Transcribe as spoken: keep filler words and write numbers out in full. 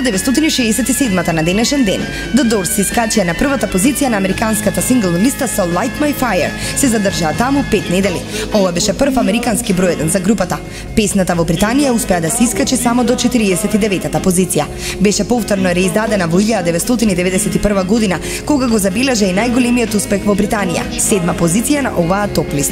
деветстотини шеесет и седма на денешен ден, The Doors се искачија на првата позиција на американската сингл листа со Light My Fire. Се задржаа таму пет недели. Ова беше прв американски број еден за групата. Песната во Британија успеа да се искачи само до четириесет и деветата позиција. Беше повторно реиздадена во илјада деветстотини деветдесет и прва година, кога го забележа и најголемиот успех во Британија, седма позиција на оваа топ листа.